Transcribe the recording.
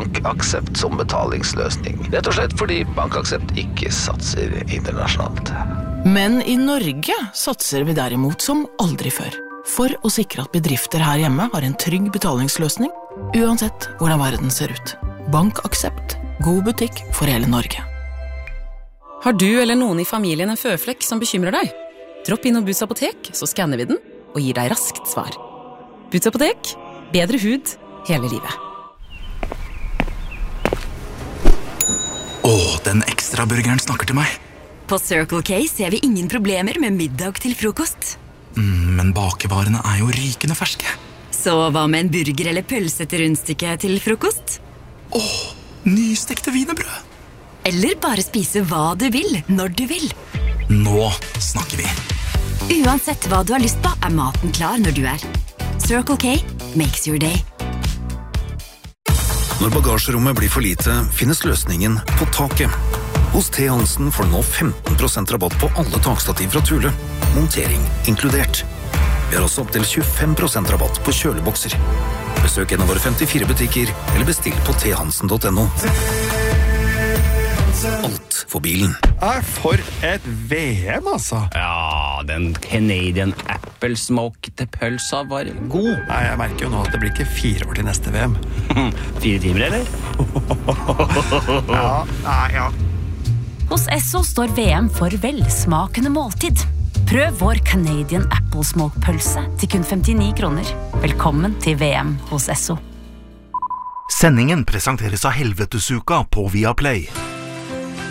BankAxept som betalingsløsning. Rett og slett fordi BankAxept ikke satser internasjonalt. Men i Norge satser vi derimot som aldri før. For å sikre at bedrifter her hjemme har en trygg betalingsløsning, uansett hvordan verden ser ut. BankAxept. God butikk for hele Norge. Har du eller noen i familien en føflekk som bekymrer deg? Dropp inn og Boots apotek, så skanner vi den og gir deg raskt svar. Boots apotek. Bedre hud hele livet. Den ekstra burgeren snakker til meg. På Circle K ser vi ingen problemer med middag til frokost. Men bakevarene jo rykende ferske. Så hva med en burger eller pølse til rundstykke til frokost? Nystekte wienerbrød. Eller bare spise hva du vil, når du vil. Nå snakker vi. Uansett hva du har lyst på, maten klar når du Circle K makes your day. Når bagasjerommet blir for lite, finnes løsningen på taket. Hos T. Hansen får du nå 15% rabatt på alle takstativ fra Thule. Montering inkludert. Vi har også opp til 25% rabatt på kjølebokser. Besøk en av våre 54 butikker, eller bestill på thansen.no. Alt for bilen. For et VM, altså. Ja, den Canadian Apple Smoked pølsa var god. Nei, jeg merker jo nå at det blir ikke 4 år til neste VM. 4 timer, eller? Ja. Hos Esso står VM for velsmakende måltid. Prøv vår Canadian Apple Smoke pølse til kun 59 kroner. Velkommen til VM hos Esso. Sendingen presenteres av Helvetesuka på Viaplay.